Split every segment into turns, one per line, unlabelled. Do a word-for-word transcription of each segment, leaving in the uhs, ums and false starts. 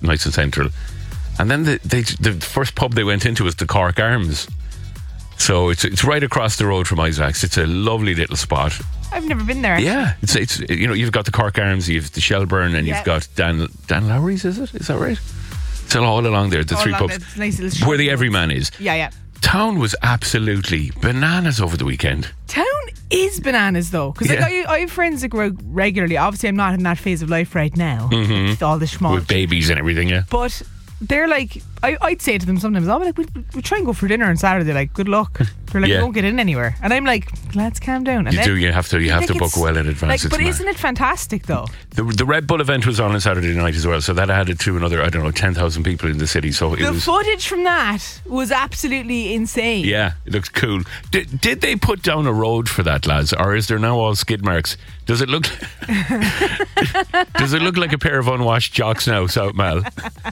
nice and central. And then the, they, the first pub they went into was the Cork Arms. So it's it's right across the road from Isaac's. It's a lovely little spot.
I've never been there.
Yeah, it's it's you know you've got the Cork Arms, you've the Shelburne, and yeah. you've got Dan Dan Lowry's. Is it? Is that right? It's all along there. The
all
three
along
pubs
nice little
where the Everyman is.
Yeah, yeah.
Town was absolutely bananas over the weekend.
Town is bananas though, because
Yeah.
like I, I have friends that go out regularly. Obviously, I'm not in that phase of life right now
Mhm.
with all the schmaltz.
With babies and everything. Yeah.
But they're like, I, I'd say to them sometimes, oh, like, we'll, we'll try and go for dinner on Saturday. Like, good luck. They're like,
Yeah.
we won't get in anywhere. And I'm like, lads, calm down. And
You
then,
do. You have to. You have
like,
to book
it's-
well in advance.
Like,
It's
but
mad.
isn't it fantastic though?
The, the Red Bull event was on on Saturday night as well, so that added to another, I don't know, ten thousand people in the city. So it
The
was.
footage from that was absolutely insane.
Yeah, it looks cool. Did, did they put down a road for that, lads, or is there now all skid marks? Does it look? Does it look like a pair of unwashed jocks now, South Mall?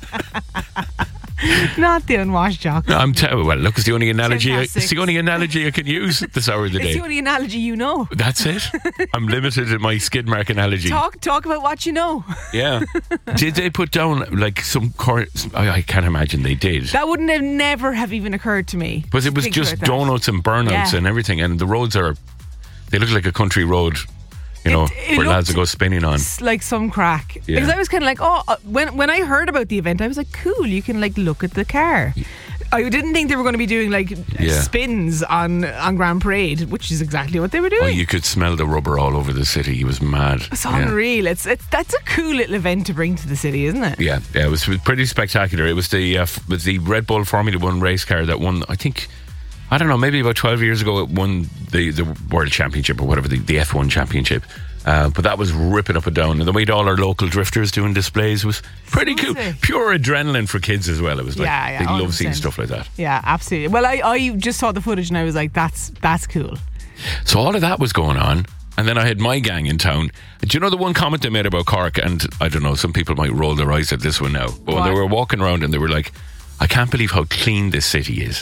Not the unwashed jock.
I'm telling. Well, look, it's the only analogy. I,
Fantastic.
it's the only analogy I can use at this hour of the
It's
day.
the only analogy you know.
That's it. I'm limited in my skid mark analogy.
Talk talk about what you know.
Yeah. Did they put down like some? Cor- I, I can't imagine they did.
That wouldn't have never have even occurred to me.
But it was
Think
just
about that.
donuts and burnouts
Yeah.
and everything, and the roads are. They look like a country road. You know,
It- it
where lads
looked
will go spinning on.
It's like some crack.
Yeah.
Because I was kind of like, oh, uh, when when I heard about the event, I was like, cool, you can like look at the car. I didn't think they were going to be doing like
Yeah.
spins on on Grand Parade, which is exactly what they were doing.
Oh, you could smell the rubber all over the city. He was mad.
It's
Yeah.
unreal. It's it's that's a cool little event to bring to the city, isn't it?
Yeah, yeah, it was pretty spectacular. It was the uh, f- was the Red Bull Formula One race car that won. I think, I don't know, maybe about twelve years ago, it won the, the World Championship or whatever, the, the F one Championship. Uh, but that was ripping up and down, and the way all our local drifters doing displays was pretty
Was
cool.
it?
Pure adrenaline for kids as well. It was like
Yeah, yeah,
they
one hundred
love seeing
percent.
stuff like that.
Yeah, absolutely. Well, I, I just saw the footage and I was like, that's that's cool.
So all of that was going on, and then I had my gang in town. Do you know the one comment they made about Cork? And I don't know, some people might roll their eyes at this one now, but when they
What?
were walking around and they were like, I can't believe how clean this city is.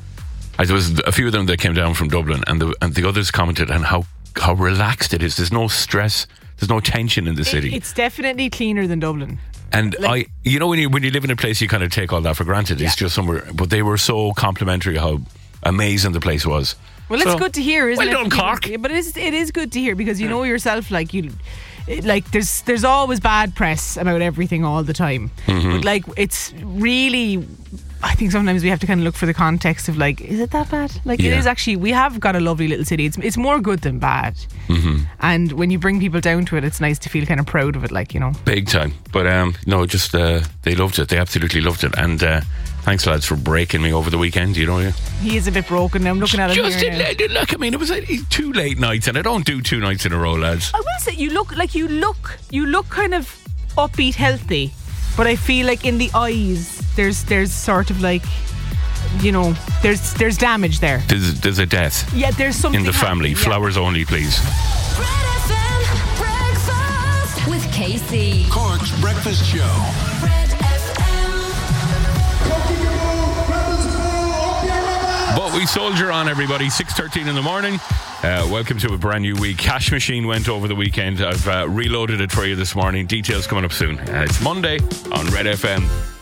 I, there was a few of them that came down from Dublin, and the and the others commented on how how relaxed it is. There's no stress. There's no tension in the city.
It, it's definitely cleaner than Dublin.
And
like-
I, you know, when you when you live in a place, you kind of take all that for granted. It's
Yeah.
just somewhere. But they were so complimentary how amazing the place was.
Well, it's
So,
good to hear, isn't
well
it?
done, Cork.
Yeah, but it is, it is good to hear because you know yourself, like you, it- like there's there's always bad press about everything all the time.
Mm-hmm.
But like it's really, I think sometimes we have to kind of look for the context of like, is it that bad? Like it
Yeah.
is actually. We have got a lovely little city. It's it's more good than bad.
Mm-hmm.
And when you bring people down to it, it's nice to feel kind of proud of it. Like you know.
Big time. But um, no, just uh, they loved it. They absolutely loved it. And uh, thanks, lads, for breaking me over the weekend. You know, yeah.
He is a bit broken now. I'm looking at him
Just
here now.
it, look. I mean, it was like two late nights, and I don't do two nights in a row, lads.
I will say you look like you look you look kind of upbeat, healthy, but I feel like in the eyes there's there's sort of like, you know, there's there's damage there.
There's, there's a death
Yeah, there's something
in the family.
happening, yeah.
Flowers only, please.
Red F M Breakfast with Casey.
Cork's Breakfast Show.
Red F M.
But we soldier on, everybody. six thirteen in the morning. Uh, welcome to a brand new week. Cash Machine went over the weekend. I've uh, reloaded it for you this morning. Details coming up soon. Uh, it's Monday on Red F M.